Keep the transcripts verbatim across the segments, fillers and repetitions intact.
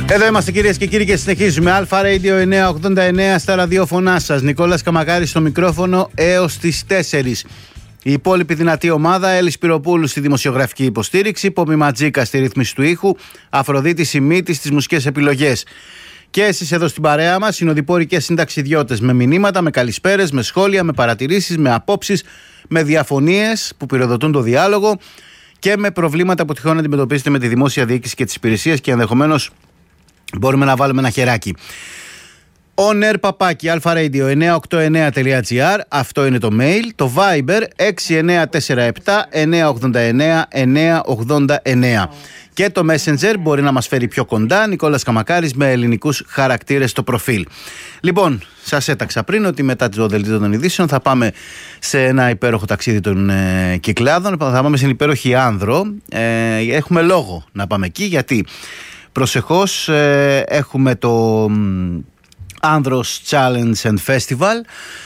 Εδώ είμαστε κυρίες και κύριοι και συνεχίζουμε. Αλφα Radio εννιακόσια ογδόντα εννέα στα ραδιόφωνά σας. Νικόλας Καμακάρης στο μικρόφωνο έως τις τέσσερις. Η υπόλοιπη δυνατή ομάδα: Έλλη Σπυροπούλου στη δημοσιογραφική υποστήριξη, Πόμι Ματζίκα στη ρύθμιση του ήχου, Αφροδίτη Σιμίτη στις μουσικές επιλογές. Και εσείς εδώ στην παρέα μας, συνοδοιπόροι και συνταξιδιώτες, με μηνύματα, με καλησπέρες, με σχόλια, με παρατηρήσεις, με απόψεις, με διαφωνίες που πυροδοτούν το διάλογο και με προβλήματα που τυχόν αντιμετωπίζετε με τη δημόσια διοίκηση και τις υπηρεσίες και ενδεχομένως μπορούμε να βάλουμε ένα χεράκι. On air παπάκι αλφα-radio εννιακόσια ογδόντα εννέα τελεία τζι άρ, αυτό είναι το mail. Το Viber έξι εννέα τέσσερα επτά εννιακόσια ογδόντα εννέα εννιακόσια ογδόντα εννέα. Και το Messenger μπορεί να μας φέρει πιο κοντά, Νικόλας Καμακάρης με ελληνικούς χαρακτήρες στο προφίλ. Λοιπόν, σας έταξα πριν ότι μετά το δελτίο των ειδήσεων θα πάμε σε ένα υπέροχο ταξίδι των ε, Κυκλάδων. Θα πάμε στην υπέροχη Άνδρο. Ε, έχουμε λόγο να πάμε εκεί, γιατί προσεχώς ε, έχουμε το Άνδρος Challenge and Festival,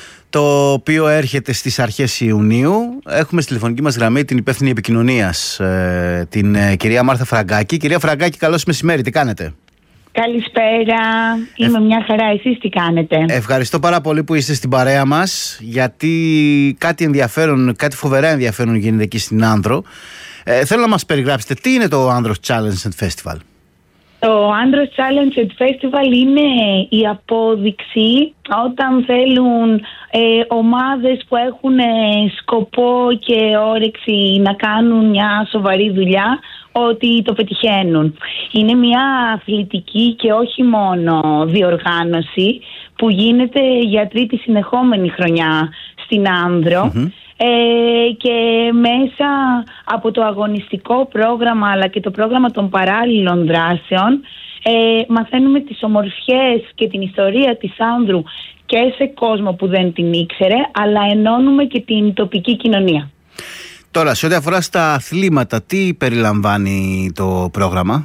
το οποίο έρχεται στις αρχές Ιουνίου. Έχουμε στη τηλεφωνική μας γραμμή την υπεύθυνη επικοινωνίας, ε, την ε, κυρία Μάρθα Φραγκάκη. Κυρία Φραγκάκη, καλώς μεσημέρι, τι κάνετε? Καλησπέρα, είμαι ε... μια χαρά, εσείς τι κάνετε? Ευχαριστώ πάρα πολύ που είστε στην παρέα μας, γιατί κάτι ενδιαφέρον, κάτι φοβερά ενδιαφέρον γίνεται εκεί στην Άνδρο. Ε, θέλω να μας περιγράψετε τι είναι το Άνδρος Challenge and Festival. Το Άνδρος Challenge and Festival είναι η απόδειξη όταν θέλουν ε, ομάδες που έχουν ε, σκοπό και όρεξη να κάνουν μια σοβαρή δουλειά, ότι το πετυχαίνουν. Είναι μια αθλητική και όχι μόνο διοργάνωση που γίνεται για τρίτη συνεχόμενη χρονιά στην Άνδρο. Mm-hmm. Ε, και μέσα από το αγωνιστικό πρόγραμμα αλλά και το πρόγραμμα των παράλληλων δράσεων ε, μαθαίνουμε τις ομορφιές και την ιστορία της Άνδρου και σε κόσμο που δεν την ήξερε, αλλά ενώνουμε και την τοπική κοινωνία. Τώρα, σε ό,τι αφορά στα αθλήματα, τι περιλαμβάνει το πρόγραμμα?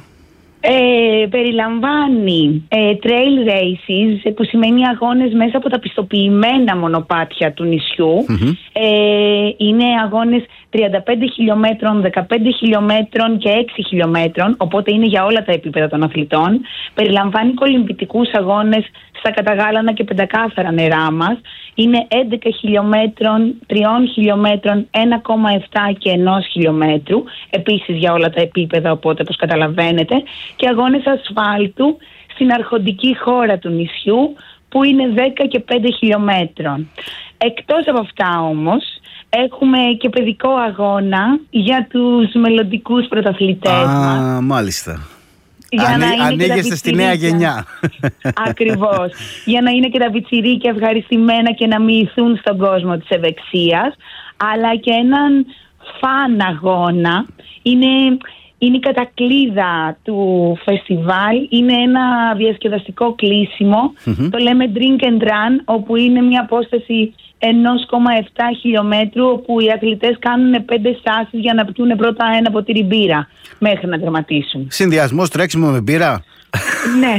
Ε, περιλαμβάνει ε, trail races, που σημαίνει αγώνες μέσα από τα πιστοποιημένα μονοπάτια του νησιού. Mm-hmm. ε, είναι αγώνες τριάντα πέντε χιλιόμετρων, δεκαπέντε χιλιόμετρων και έξι χιλιόμετρων, οπότε είναι για όλα τα επίπεδα των αθλητών. Περιλαμβάνει κολυμπητικούς αγώνες στα καταγάλανα και πεντακάθαρα νερά μας. Είναι έντεκα χιλιόμετρων, τριών χιλιόμετρων, ένα κόμμα επτά και ενός χιλιόμετρου, επίσης για όλα τα επίπεδα, οπότε όπως καταλαβαίνετε, και αγώνες ασφάλτου στην αρχοντική χώρα του νησιού, που είναι δέκα και πέντε χιλιόμετρων. Εκτός από αυτά όμως, έχουμε και παιδικό αγώνα για τους μελλοντικούς πρωταθλητές Α, μας. Μάλιστα. Για Ανή, να είναι ανοίγεστε στη νέα γενιά. Ακριβώς. Για να είναι και τα βιτσιρίκια ευχαριστημένα και να μοιηθούν στον κόσμο της ευεξίας. Αλλά και έναν φαν αγώνα. Είναι, είναι η κατακλείδα του φεστιβάλ. Είναι ένα διασκεδαστικό κλείσιμο. Mm-hmm. Το λέμε drink and run, όπου είναι μια απόσταση ένα κόμμα επτά χιλιόμετρου, όπου οι αθλητές κάνουν πέντε στάσεις για να πιούν πρώτα ένα ποτήρι μπύρα μέχρι να τερματίσουν. Συνδυασμός τρέξιμο με μπύρα. Ναι.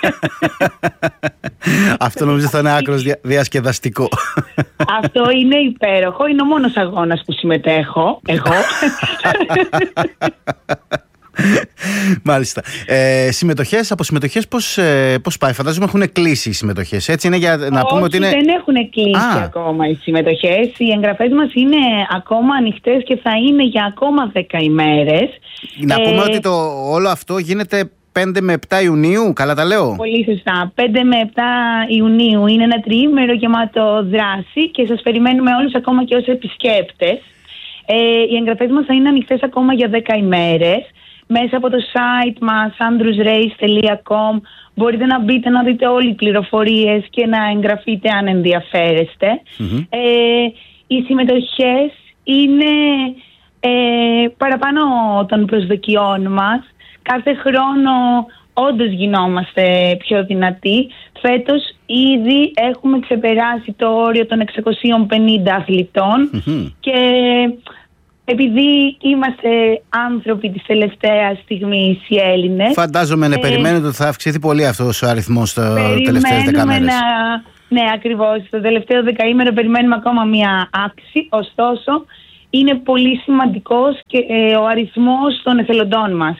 Αυτό νομίζω θα είναι άκρος δια, διασκεδαστικό. Αυτό είναι υπέροχο. Είναι ο μόνος αγώνας που συμμετέχω εγώ. Μάλιστα. Ε, συμμετοχές, από συμμετοχές πώς, ε, πώς πάει? Φαντάζομαι έχουν κλείσει οι συμμετοχές. Έτσι είναι για να Όχι, πούμε ότι είναι... δεν έχουν κλείσει Α. ακόμα οι συμμετοχές. Οι εγγραφές μας είναι ακόμα ανοιχτές και θα είναι για ακόμα δέκα ημέρες. Να πούμε ε... ότι το, όλο αυτό γίνεται πέντε με επτά Ιουνίου, καλά τα λέω? Πολύ σωστά. πέντε με επτά Ιουνίου είναι ένα τριήμερο γεμάτο δράση και σας περιμένουμε όλους ακόμα και ως επισκέπτες. Ε, οι εγγραφές μας θα είναι ανοιχτές ακόμα για δέκα ημέρες. Μέσα από το site μας andrews race τελεία com μπορείτε να μπείτε να δείτε όλες οι πληροφορίες και να εγγραφείτε αν ενδιαφέρεστε. Mm-hmm. Ε, οι συμμετοχές είναι ε, παραπάνω των προσδοκιών μας. Κάθε χρόνο όντως γινόμαστε πιο δυνατοί. Φέτος ήδη έχουμε ξεπεράσει το όριο των εξακόσιων πενήντα αθλητών. Mm-hmm. Και επειδή είμαστε άνθρωποι της τελευταίας στιγμής οι Έλληνες, φαντάζομαι να ε, περιμένετε ότι θα αυξηθεί πολύ αυτός ο αριθμός στα τελευταίες δέκα μέρες. Να, ναι, ακριβώς. Στο τελευταίο δεκαήμερο περιμένουμε ακόμα μία αύξηση. Ωστόσο, είναι πολύ σημαντικός και ε, ο αριθμός των εθελοντών μας.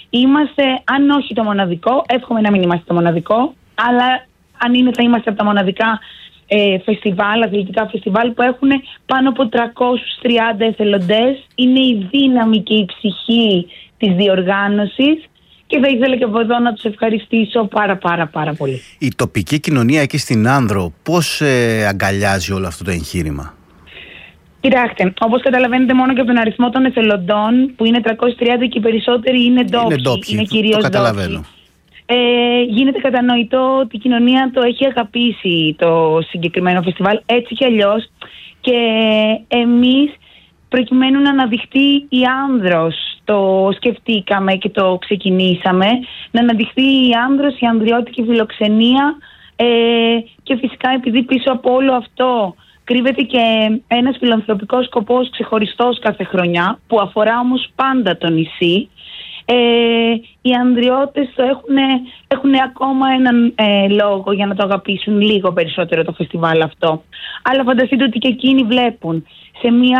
Είμαστε, αν όχι το μοναδικό, εύχομαι να μην είμαστε το μοναδικό, αλλά αν είναι θα είμαστε από τα μοναδικά ε, φεστιβάλ, αθλητικά φεστιβάλ που έχουν πάνω από τριακόσιους τριάντα εθελοντές. Είναι η δύναμη και η ψυχή της διοργάνωσης και θα ήθελα και από εδώ να τους ευχαριστήσω πάρα πάρα πάρα πολύ. Η τοπική κοινωνία εκεί στην Άνδρο πώς ε, αγκαλιάζει όλο αυτό το εγχείρημα? Κοιτάξτε, όπως καταλαβαίνετε, μόνο και από τον αριθμό των εθελοντών που είναι τριακόσιοι τριάντα και οι περισσότεροι είναι ντόπιοι, είναι, ντόπιοι, είναι κυρίως το καταλαβαίνω. ντόπιοι. Ε, γίνεται κατανοητό ότι η κοινωνία το έχει αγαπήσει το συγκεκριμένο φεστιβάλ έτσι κι αλλιώς, και εμείς προκειμένου να αναδειχθεί η Άνδρος, το σκεφτήκαμε και το ξεκινήσαμε, να αναδειχθεί η Άνδρος, η ανδριώτικη φιλοξενία, ε, και φυσικά επειδή πίσω από όλο αυτό κρύβεται και ένας φιλανθρωπικός σκοπός ξεχωριστός κάθε χρονιά, που αφορά όμως πάντα το νησί. Ε, οι ανδριώτες το έχουν, έχουν ακόμα έναν ε, λόγο για να το αγαπήσουν λίγο περισσότερο το φεστιβάλ αυτό. Αλλά φανταστείτε ότι και εκείνοι βλέπουν σε μια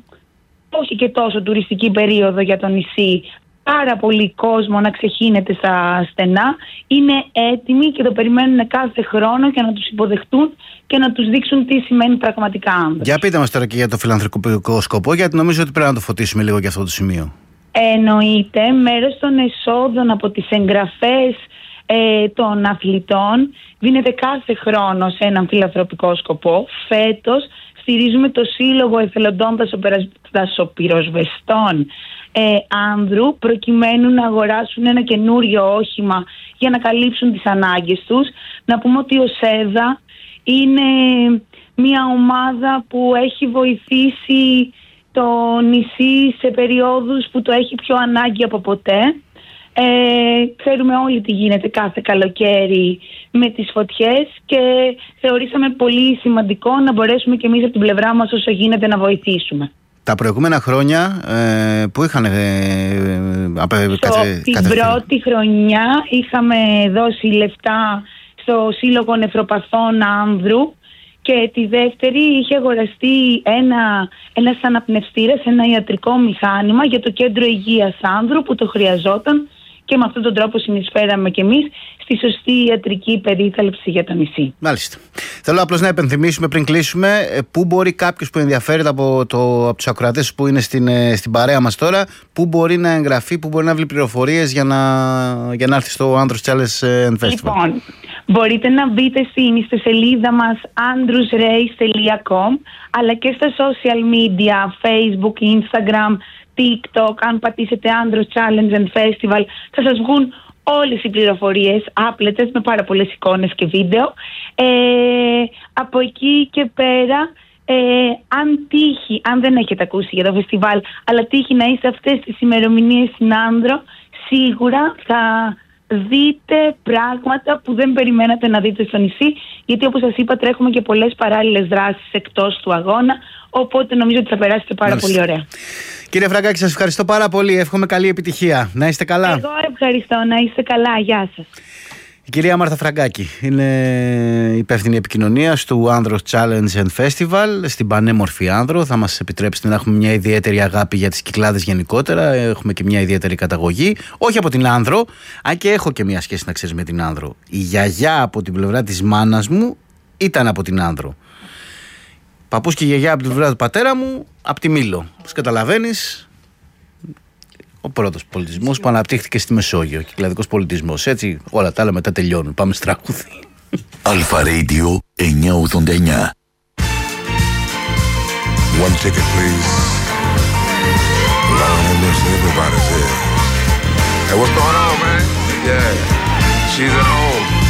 όχι και τόσο τουριστική περίοδο για το νησί πάρα πολύ κόσμο να ξεχύνεται στα στενά. Είναι έτοιμοι και το περιμένουν κάθε χρόνο για να τους υποδεχτούν και να τους δείξουν τι σημαίνει πραγματικά Άνδρος. Για πείτε μας τώρα και για το φιλανθρωπικό σκοπό, γιατί νομίζω ότι πρέπει να το φωτίσουμε λίγο για αυτό το σημείο. Εννοείται, μέρος των εσόδων από τις εγγραφές ε, των αθλητών δίνεται κάθε χρόνο σε έναν φιλανθρωπικό σκοπό. Φέτος στηρίζουμε το Σύλλογο Εθελοντών Δασοπυροσβεστών ε, Άνδρου, προκειμένου να αγοράσουν ένα καινούριο όχημα για να καλύψουν τις ανάγκες τους. Να πούμε ότι ο ΣΕΔΑ είναι μια ομάδα που έχει βοηθήσει το νησί σε περιόδους που το έχει πιο ανάγκη από ποτέ. Ε, ξέρουμε όλοι τι γίνεται κάθε καλοκαίρι με τις φωτιές και θεωρήσαμε πολύ σημαντικό να μπορέσουμε και εμείς από την πλευρά μας όσο γίνεται να βοηθήσουμε. Τα προηγούμενα χρόνια ε, που είχαν... Ε, ε, κάθε, την κάθε πρώτη χρονιά είχαμε δώσει λεφτά στο Σύλλογο Νεφροπαθών Άνδρου και τη δεύτερη είχε αγοραστεί ένα, ένας αναπνευστήρας, ένα ιατρικό μηχάνημα για το Κέντρο Υγείας Άνδρου που το χρειαζόταν και με αυτόν τον τρόπο συνεισφέραμε κι εμείς στη σωστή ιατρική περίθαλψη για το νησί. Μάλιστα. Θέλω απλώς να υπενθυμίσουμε πριν κλείσουμε πού μπορεί κάποιος που ενδιαφέρεται από, το, από τους ακροατές που είναι στην, στην παρέα μας τώρα, πού μπορεί να εγγραφεί, πού μπορεί να βρει πληροφορίες για να, για να έρθει στο Andros Challenge Festival. Λοιπόν, μπορείτε να μπείτε στην ιστοσελίδα μας andros race τελεία com αλλά και στα social media, Facebook, Instagram, TikTok. Αν πατήσετε Andros Challenge and Festival θα σας βγουν όλες οι πληροφορίες άπλετες με πάρα πολλές εικόνες και βίντεο. Ε, από εκεί και πέρα, ε, αν τύχει, αν δεν έχετε ακούσει για το φεστιβάλ, αλλά τύχει να είστε αυτές τις ημερομηνίες στην Άνδρο, σίγουρα θα δείτε πράγματα που δεν περιμένατε να δείτε στο νησί, γιατί όπως σας είπα τρέχουμε και πολλές παράλληλες δράσεις εκτός του αγώνα, οπότε νομίζω ότι θα περάσετε πάρα Μάλιστα. πολύ ωραία. Κύριε Φραγκάκη, σας ευχαριστώ πάρα πολύ. Εύχομαι καλή επιτυχία. Να είστε καλά. Εγώ ευχαριστώ. Να είστε καλά. Γεια σας. Η κυρία Μάρθα Φραγκάκη είναι υπεύθυνη επικοινωνίας του Andros Challenge and Festival στην πανέμορφη Άνδρο. Θα μας επιτρέψετε να έχουμε μια ιδιαίτερη αγάπη για τις Κυκλάδες γενικότερα. Έχουμε και μια ιδιαίτερη καταγωγή. Όχι από την Άνδρο, αν και έχω και μια σχέση να ξέρεις με την Άνδρο. Η γιαγιά από την πλευρά της μάνας μου ήταν από την Άνδρο. Παππούς και η γιαγιά από την πλευρά του πατέρα μου από τη Μήλο. Όπως καταλαβαίνεις, ο πρώτος πολιτισμός που αναπτύχθηκε στη Μεσόγειο, κυκλαδικός πολιτισμός. Έτσι, όλα τα άλλα μετά τελειώνουν. Πάμε στο τραγούδι. Αλφα Radio εννιακόσια ογδόντα εννιά. One ticket, please. Lord have mercy, everybody's here. Hey, what's going on, man? Yeah, she's at home.